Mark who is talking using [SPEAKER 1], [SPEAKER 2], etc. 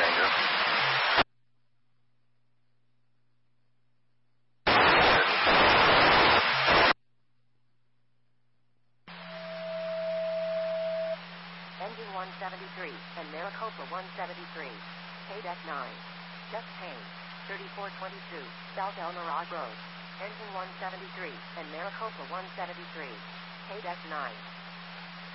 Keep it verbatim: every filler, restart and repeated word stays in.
[SPEAKER 1] Tango.
[SPEAKER 2] Engine one seventy-three and Maricopa one seventy-three. K-Deck nine. Just Payne, thirty-four twenty-two, South El Mirage Road. Engine one seventy-three and Maricopa one seventy-three. K-Deck nine.